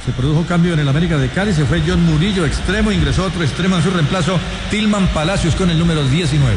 Se produjo cambio en el América de Cali, se fue John Murillo, extremo, ingresó otro extremo en su reemplazo, Tilman Palacios con el número 19.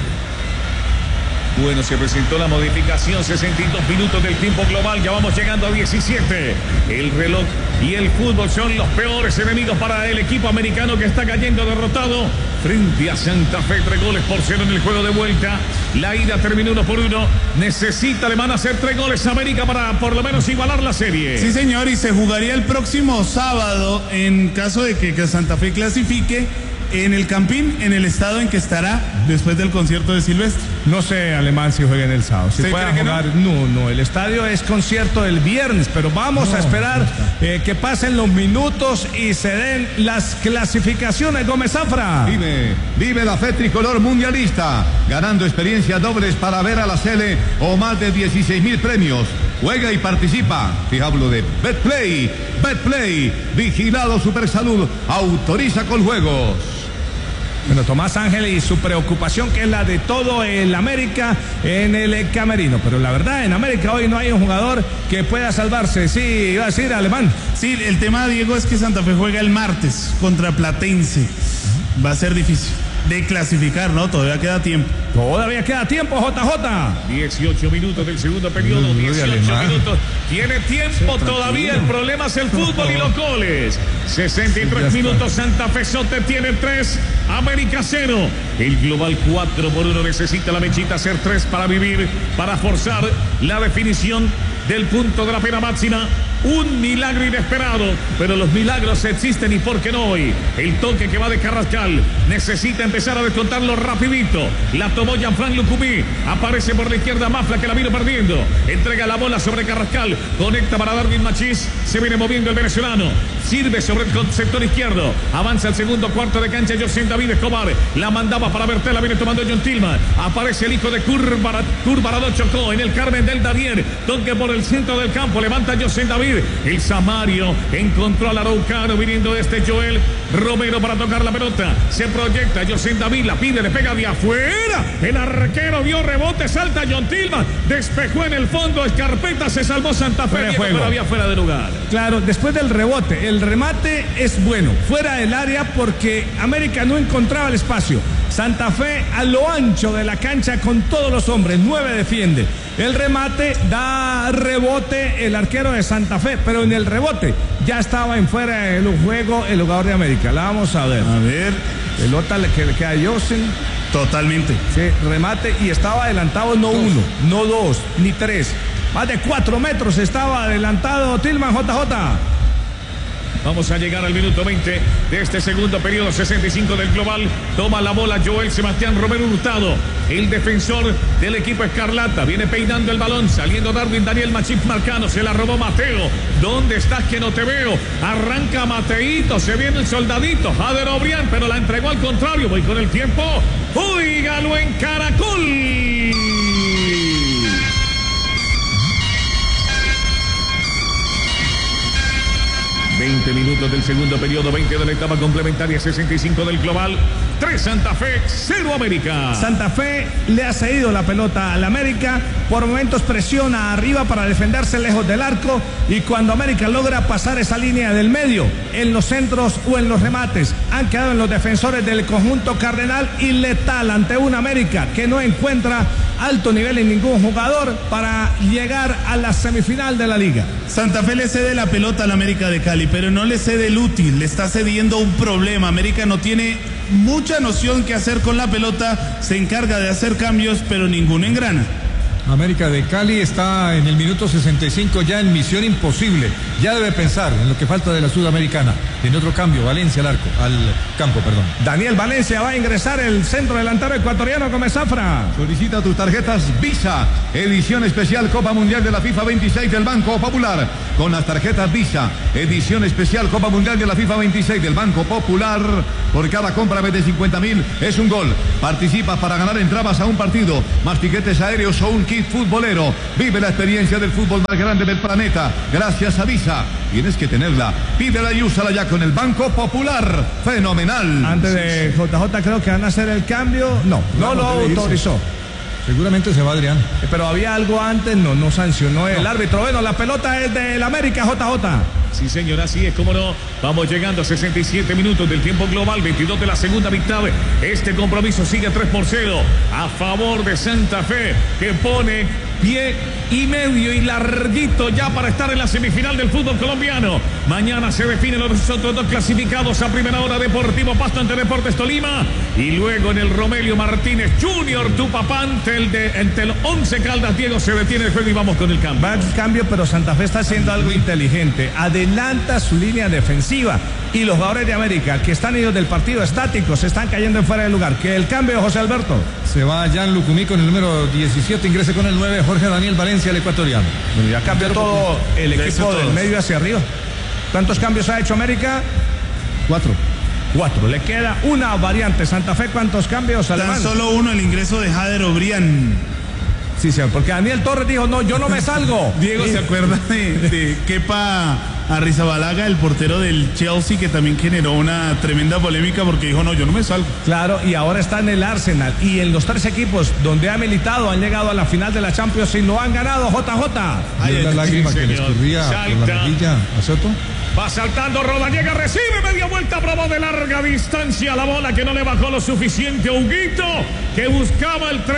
Bueno, se presentó la modificación, 62 minutos del tiempo global, ya vamos llegando a 17. El reloj y el fútbol son los peores enemigos para el equipo americano que está cayendo derrotado frente a Santa Fe, 3-0 en el juego de vuelta. La ida terminó 1-1. Necesita, le van a hacer 3 goles a América para por lo menos igualar la serie. Sí, señor, y se jugaría el próximo sábado en caso de que Santa Fe clasifique en el Campín, en el estado en que estará después del concierto de Silvestre. No sé, Alemán, si juega en el sábado. Si puede jugar, no, el estadio es concierto el viernes, pero vamos a esperar que pasen los minutos y se den las clasificaciones. Gómez Zafra. Vive la fe tricolor mundialista, ganando experiencias dobles para ver a la Sele o más de 16.000 premios. Juega y participa. Te hablo de Betplay, vigilado Supersalud, autoriza con juegos. Bueno, Tomás Ángel y su preocupación, que es la de todo el América en el camerino. Pero la verdad, en América hoy no hay un jugador que pueda salvarse. Sí, iba a decir Alemán. Sí, el tema, Diego, es que Santa Fe juega el martes contra Platense. Va a ser difícil de clasificar, ¿no? Todavía queda tiempo. Todavía queda tiempo, JJ. 18 minutos del segundo periodo, 18 minutos. Tiene tiempo todavía, el problema es el fútbol y los goles. 63 minutos, Santa Fe Sote tiene 3, América 0. El global 4-1, necesita la mechita hacer 3 para vivir, para forzar la definición del punto de la pena máxima. Un milagro inesperado, pero los milagros existen y por qué no hoy. El toque que va de Carrascal, necesita empezar a descontarlo rapidito. La tomó Jean-Franck Lucumí, aparece por la izquierda Mafla, que la vino perdiendo. Entrega la bola sobre Carrascal, conecta para Darwin Machís, se viene moviendo el venezolano. Sirve sobre el sector izquierdo, avanza el segundo cuarto de cancha José David Escobar, la mandaba para Bertela, viene tomando John Tilman. Aparece el hijo de Curvarado Chocó en el Carmen del Darién, toque por el centro del campo, levanta José David. El Samario encontró al araucano viniendo este Joel Romero para tocar la pelota. Se proyecta José David, la pide, le pega de afuera. El arquero dio rebote, salta John Tilman, despejó en el fondo, Escarpeta, se salvó Santa Fe, pero había fuera de lugar. Claro, después del rebote, el remate es bueno, fuera del área porque América no encontraba el espacio. Santa Fe a lo ancho de la cancha con todos los hombres, 9 defiende. El remate da rebote el arquero de Santa Fe, pero en el rebote ya estaba en fuera del juego el jugador de América. La vamos a ver. A ver. Pelota que le queda a Josen. Totalmente. Sí, remate y estaba adelantado no 1, no 2, ni 3. Más de 4 metros estaba adelantado Tilman, JJ. Vamos a llegar al minuto 20 de este segundo periodo, 65 del global. Toma la bola Joel Sebastián Romero Hurtado, el defensor del equipo Escarlata. Viene peinando el balón, saliendo Darwin Daniel Machís Marcano. Se la robó Mateo. ¿Dónde estás que no te veo? Arranca Mateito, se viene el soldadito. Jader Obrián, pero la entregó al contrario. Voy con el tiempo. Óigalo en Caracol. 20 minutos del segundo periodo, 20 de la etapa complementaria, 65 del global, 3 Santa Fe, 0 América. Santa Fe le ha cedido la pelota al América, por momentos presiona arriba para defenderse lejos del arco y cuando América logra pasar esa línea del medio, en los centros o en los remates, han quedado en los defensores del conjunto cardenal y letal ante una América que no encuentra alto nivel en ningún jugador para llegar a la semifinal de la liga. Santa Fe le cede la pelota al América de Cali, pero no le cede el útil, le está cediendo un problema. América no tiene mucha noción qué hacer con la pelota, se encarga de hacer cambios, pero ninguno engrana. América de Cali está en el minuto 65 ya en misión imposible. Ya debe pensar en lo que falta de la Sudamericana. En otro cambio, Valencia al campo. Daniel Valencia va a ingresar el centro delantero ecuatoriano Gómez Zafra. Solicita tus tarjetas Visa, edición especial Copa Mundial de la FIFA 26 del Banco Popular. Con las tarjetas Visa, edición especial Copa Mundial de la FIFA 26 del Banco Popular. Por cada compra de 50.000 es un gol. Participas para ganar entradas a un partido, más tiquetes aéreos o un kit futbolero. Vive la experiencia del fútbol más grande del planeta gracias a Visa. Tienes que tenerla. Pídela y úsala ya con el Banco Popular. Fenomenal. Antes de JJ creo que van a hacer el cambio. No lo autorizó. Seguramente se va Adrián. Pero había algo antes, no sancionó el árbitro. Bueno, la pelota es del América, JJ. Sí, señor, así es, como no. Vamos llegando a 67 minutos del tiempo global, 22 de la segunda mitad. Este compromiso sigue 3-0 a favor de Santa Fe, que pone pie y medio y larguito ya para estar en la semifinal del fútbol colombiano. Mañana se definen los otros dos clasificados a primera hora: Deportivo Pasto ante Deportes Tolima, y luego en el Romelio Martínez Junior Tupapán ante el Once Caldas. Diego, se detiene el juego y vamos con el cambio. Va el cambio, pero Santa Fe está haciendo algo inteligente. Adelanta su línea defensiva y los jugadores de América que están ellos del partido estáticos se están cayendo en fuera de lugar. Que el cambio, José Alberto. Se va Jan Lucumí con el número 17, ingresa con el 9 Jorge Daniel Valencia, el ecuatoriano. Bueno, ya cambió todo el equipo del medio hacia arriba. ¿Cuántos cambios ha hecho América? 4. Le queda una variante. Santa Fe, ¿cuántos cambios? Tan solo uno, el ingreso de Jader Obrián. Sí, señor, porque Daniel Torres dijo, no, yo no me salgo. Diego, ¿se acuerda de Kepa Arrizabalaga, el portero del Chelsea, que también generó una tremenda polémica porque dijo, no, yo no me salgo? Claro, y ahora está en el Arsenal, y en los 3 equipos donde ha militado han llegado a la final de la Champions y lo han ganado. JJ. Hay una lágrima que le escurría por la mejilla a Soto. Va saltando Rodallega, recibe media vuelta, probó de larga distancia la bola que no le bajó lo suficiente a Huguito, que buscaba el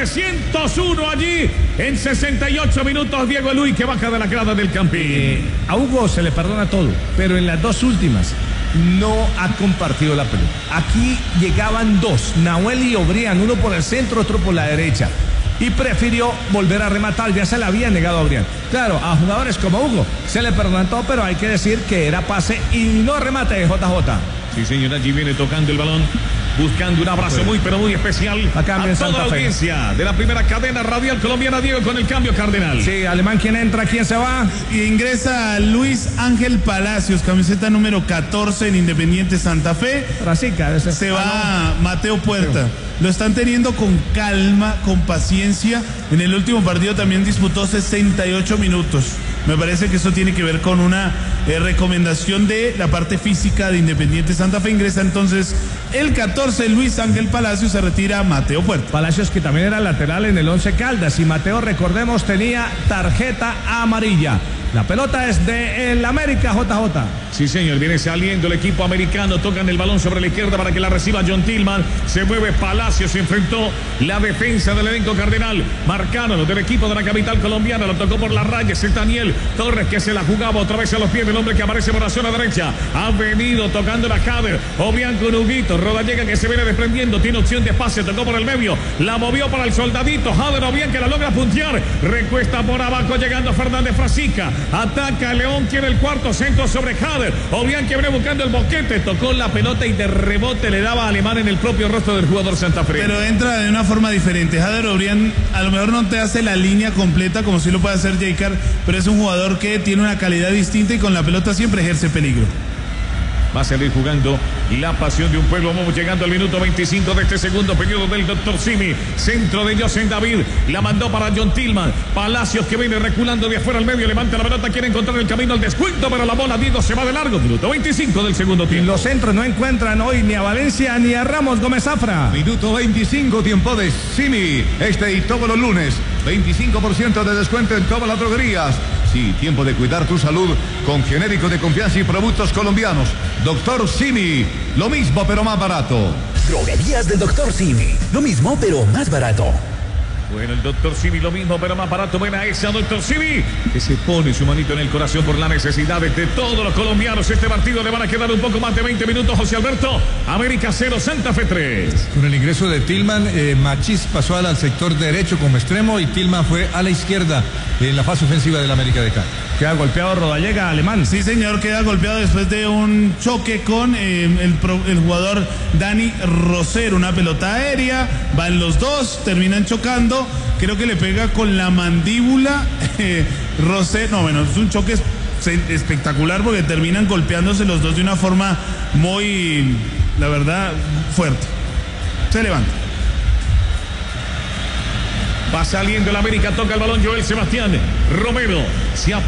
301 allí en 68 minutos. Diego Eluy, que baja de la grada del Campín. A Hugo se le perdona todo, pero en las 2 últimas no ha compartido la pelota. Aquí llegaban 2, Nahuel y Obrián, uno por el centro, otro por la derecha, y prefirió volver a rematar. Ya se le había negado a Obrián. Claro, a jugadores como Hugo se le perdonó todo, pero hay que decir que era pase y no remate de JJ. Sí, señor, allí viene tocando el balón, buscando un abrazo muy, pero muy especial a toda la audiencia de la primera cadena radial colombiana. Diego, con el cambio, Cardenal. Sí, Alemán, ¿quién entra? ¿Quién se va? Y ingresa Luis Ángel Palacios, camiseta número 14 en Independiente Santa Fe. Rasica, se va Mateo Puerta. Lo están teniendo con calma, con paciencia. En el último partido también disputó 68 minutos. Me parece que eso tiene que ver con una recomendación de la parte física de Independiente Santa Fe. Ingresa entonces el 14 Luis Ángel Palacios, se retira Mateo Puerta. Palacios, que también era lateral en el Once Caldas, y Mateo, recordemos, tenía tarjeta amarilla. La pelota es de el América, JJ. Sí, señor, viene saliendo el equipo americano, tocan el balón sobre la izquierda para que la reciba John Tillman. Se mueve Palacios, se enfrentó la defensa del elenco cardenal. Marcano del equipo de la capital colombiana, lo tocó por las rayas el Daniel Torres, que se la jugaba otra vez a los pies del hombre que aparece por la zona derecha. Ha venido tocando la Jader, Obrián con Huguito, Rodallega, que se viene desprendiendo, tiene opción de pase, tocó por el medio, la movió para el soldadito, Jader Obrián, que la logra puntear, recuesta por abajo, llegando Fernández Frasica. Ataca León, tiene el cuarto centro sobre Jader. Obrián, que viene buscando el boquete, tocó la pelota y de rebote le daba a Alemán en el propio rostro del jugador Santa Fe. Pero entra de una forma diferente. Jader Obrián a lo mejor no te hace la línea completa como si lo puede hacer Jaycar, pero es un jugador que tiene una calidad distinta y con la pelota siempre ejerce peligro. Va a salir jugando la pasión de un pueblo. Vamos llegando al minuto 25 de este segundo periodo del Dr. Simi. Centro de José David. La mandó para John Tillman. Palacios, que viene reculando de afuera al medio. Levanta la pelota, quiere encontrar el camino al descuento, pero la bola, Diego, se va de largo. Minuto 25 del segundo tiempo. Los centros no encuentran hoy ni a Valencia ni a Ramos. Gómez Zafra. Minuto 25, tiempo de Simi. Este y todos los lunes. 25% de descuento en todas las droguerías. Sí, tiempo de cuidar tu salud con genéricos de confianza y productos colombianos. Dr. Simi, lo mismo pero más barato. Droguerías del Dr. Simi, lo mismo pero más barato. Bueno, el Dr. Simi, lo mismo pero más barato. Buena esa, Dr. Simi, que se pone su manito en el corazón por las necesidades de todos los colombianos. Este partido le van a quedar un poco más de 20 minutos, José Alberto. América 0, Santa Fe 3. Con el ingreso de Tillman, Machís pasó al sector derecho como extremo y Tillman fue a la izquierda en la fase ofensiva del América de Cali. Queda golpeado Rodallega, Alemán. Sí, señor, queda golpeado después de un choque con el jugador Dani Rosero. Una pelota aérea, van los dos, terminan chocando. Creo que le pega con la mandíbula. Rosero, no, bueno, es un choque espectacular porque terminan golpeándose los dos de una forma muy, la verdad, fuerte. Se levanta. Va saliendo el América, toca el balón Joel Sebastián Romero. Se